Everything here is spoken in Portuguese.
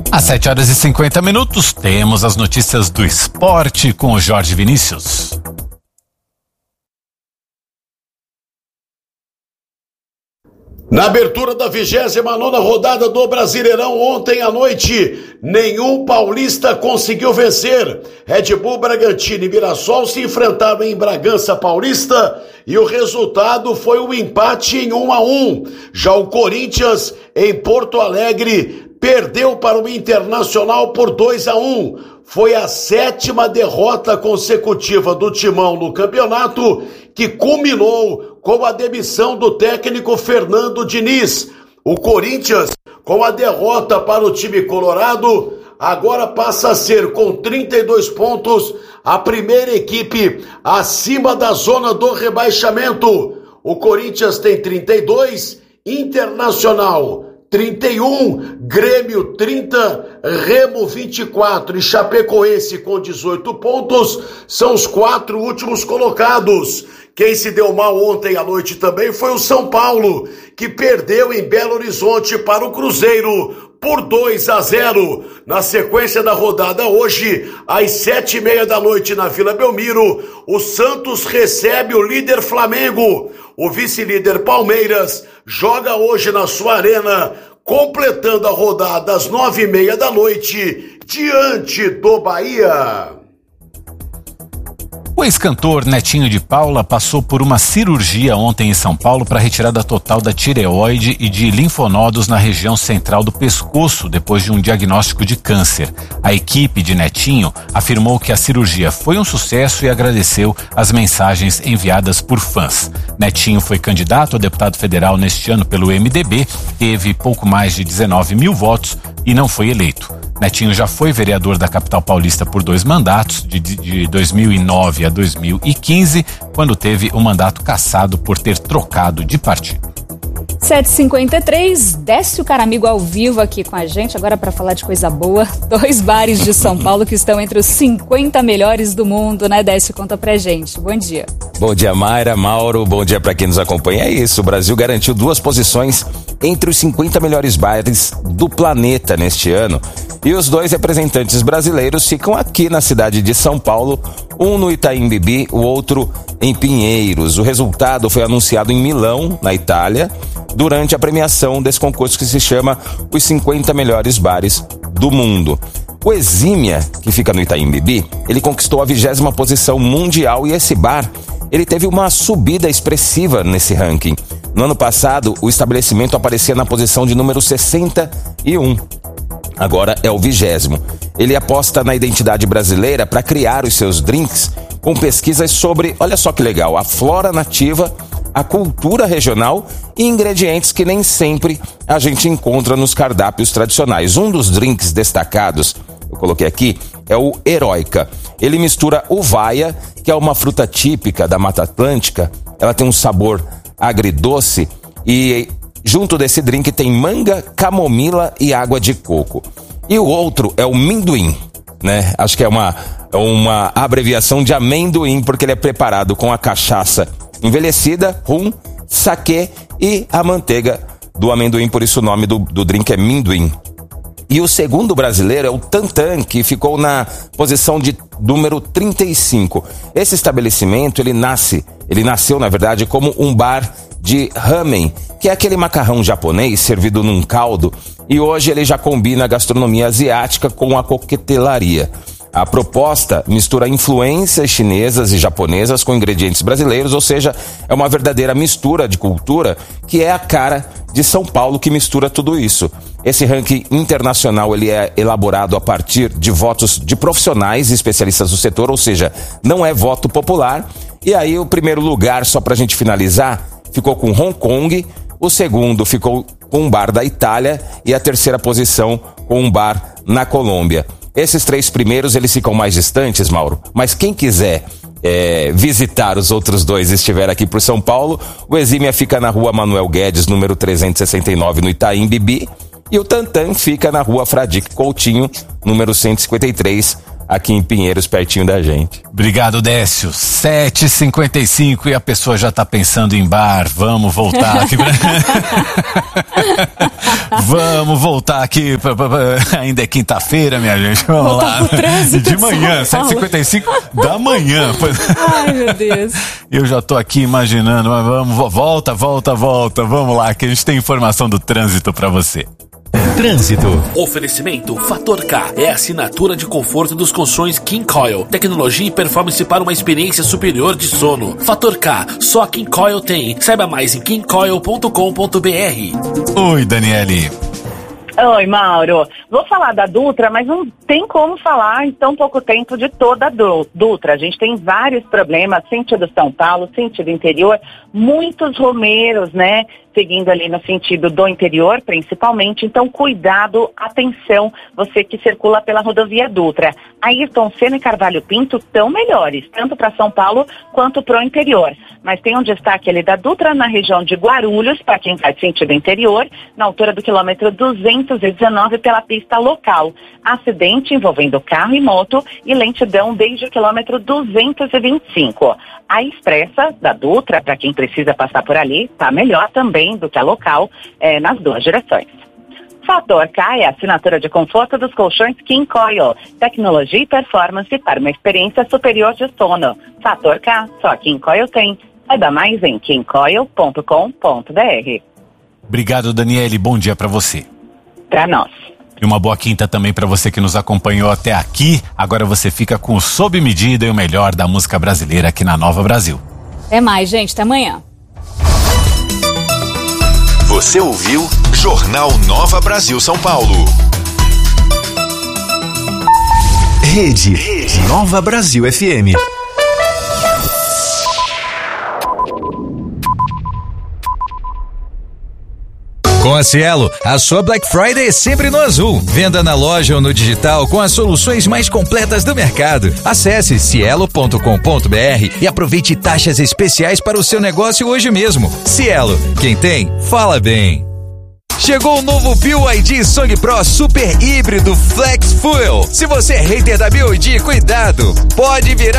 Às 7h50, temos as notícias do esporte com o Jorge Vinícius. Na abertura da 29ª rodada do Brasileirão ontem à noite, nenhum paulista conseguiu vencer. Red Bull, Bragantino e Mirassol se enfrentaram em Bragança Paulista e o resultado foi um empate em 1-1. Já o Corinthians, em Porto Alegre, perdeu para o Internacional por 2-1. Foi a 7ª derrota consecutiva do Timão no campeonato, que culminou com a demissão do técnico Fernando Diniz. O Corinthians, com a derrota para o time colorado, agora passa a ser, com 32 pontos, a primeira equipe acima da zona do rebaixamento. O Corinthians tem 32, Internacional 31, Grêmio 30, Remo 24 e Chapecoense com 18 pontos são os 4 últimos colocados. Quem se deu mal ontem à noite também foi o São Paulo, que perdeu em Belo Horizonte para o Cruzeiro por 2-0. Na sequência da rodada hoje, às 7h30 na Vila Belmiro, o Santos recebe o líder Flamengo. O vice-líder Palmeiras joga hoje na sua arena, completando a rodada às 9h30 diante do Bahia. O ex-cantor Netinho de Paula passou por uma cirurgia ontem em São Paulo para retirada total da tireoide e de linfonodos na região central do pescoço, depois de um diagnóstico de câncer. A equipe de Netinho afirmou que a cirurgia foi um sucesso e agradeceu as mensagens enviadas por fãs. Netinho foi candidato a deputado federal neste ano pelo MDB, teve pouco mais de 19 mil votos e não foi eleito. Netinho já foi vereador da capital paulista por 2 mandatos, de 2009 a 2015, quando teve o mandato cassado por ter trocado de partido. 7h53, Décio Caramigo ao vivo aqui com a gente, agora para falar de coisa boa. 2 bares de São Paulo que estão entre os 50 melhores do mundo, né, Décio? Conta pra gente. Bom dia. Bom dia, Mayra, Mauro, bom dia para quem nos acompanha. É isso, o Brasil garantiu 2 posições entre os 50 melhores bares do planeta neste ano. E os 2 representantes brasileiros ficam aqui na cidade de São Paulo, um no Itaim Bibi, o outro em Pinheiros. O resultado foi anunciado em Milão, na Itália, durante a premiação desse concurso que se chama Os 50 Melhores Bares do Mundo. O Exímia, que fica no Itaim Bibi, ele conquistou a 20ª posição mundial e esse bar, ele teve uma subida expressiva nesse ranking. No ano passado, o estabelecimento aparecia na posição de número 61. Agora é o 20º. Ele aposta na identidade brasileira para criar os seus drinks com pesquisas sobre, olha só que legal, a flora nativa, a cultura regional e ingredientes que nem sempre a gente encontra nos cardápios tradicionais. Um dos drinks destacados, eu coloquei aqui, é o Heróica. Ele mistura uvaia, que é uma fruta típica da Mata Atlântica. Ela tem um sabor agridoce e junto desse drink tem manga, camomila e água de coco. E o outro é o Minduim, né? Acho que é uma abreviação de amendoim, porque ele é preparado com a cachaça envelhecida, rum, saquê e a manteiga do amendoim, por isso o nome do drink é Minduim. E o segundo brasileiro é o Tantan, que ficou na posição de número 35. Esse estabelecimento, ele nasceu, na verdade, como um bar de ramen, que é aquele macarrão japonês servido num caldo, e hoje ele já combina a gastronomia asiática com a coquetelaria. A proposta mistura influências chinesas e japonesas com ingredientes brasileiros, ou seja, é uma verdadeira mistura de cultura que é a cara de São Paulo que mistura tudo isso. Esse ranking internacional ele é elaborado a partir de votos de profissionais e especialistas do setor, ou seja, não é voto popular. E aí o primeiro lugar, só pra gente finalizar, ficou com Hong Kong, o segundo ficou com um bar da Itália e a terceira posição com um bar na Colômbia. Esses 3 primeiros, eles ficam mais distantes, Mauro, mas quem quiser visitar os outros 2 e estiver aqui por São Paulo, o Exímia fica na rua Manuel Guedes, número 369, no Itaim Bibi, e o Tantan fica na rua Fradique Coutinho, número 153, aqui em Pinheiros, pertinho da gente. Obrigado, Décio. 7h55 e a pessoa já tá pensando em bar. Vamos voltar aqui. Vamos voltar aqui, ainda é quinta-feira, minha gente, vamos lá. Pro trânsito de manhã, 7h55 da manhã. Ai, meu Deus. Eu já tô aqui imaginando, mas vamos, volta, vamos lá, que a gente tem informação do trânsito pra você. Trânsito. Oferecimento Fator K é a assinatura de conforto dos colchões King Coil. Tecnologia e performance para uma experiência superior de sono. Fator K, só King Coil tem. Saiba mais em kingcoil.com.br. Oi, Daniele. Oi, Mauro. Vou falar da Dutra, mas não tem como falar em tão pouco tempo de toda a Dutra. A gente tem vários problemas, sentido São Paulo, sentido interior, muitos romeiros, né? Seguindo ali no sentido do interior, principalmente. Então, cuidado, atenção, você que circula pela rodovia Dutra. Ayrton Senna e Carvalho Pinto estão melhores, tanto para São Paulo quanto para o interior. Mas tem um destaque ali da Dutra na região de Guarulhos, para quem faz sentido interior, na altura do quilômetro 219 pela pista local. Acidente envolvendo carro e moto e lentidão desde o quilômetro 225. A expressa da Dutra, para quem precisa passar por ali, está melhor também do que a local, nas duas direções. Fator K é a assinatura de conforto dos colchões King Coil. Tecnologia e performance para uma experiência superior de sono. Fator K, só King Coil tem. Saiba mais em kingcoil.com.br. Obrigado, Daniele. Bom dia pra você. Pra nós. E uma boa quinta também para você que nos acompanhou até aqui. Agora você fica com o Sob Medida e o melhor da música brasileira aqui na Nova Brasil. Até mais, gente. Até amanhã. Você ouviu Jornal Nova Brasil São Paulo. Rede Nova Brasil FM. Com a Cielo, a sua Black Friday é sempre no azul. Venda na loja ou no digital com as soluções mais completas do mercado. Acesse cielo.com.br e aproveite taxas especiais para o seu negócio hoje mesmo. Cielo, quem tem, fala bem. Chegou o novo BYD Song Pro Super Híbrido Flex Fuel. Se você é hater da BYD, cuidado, pode virar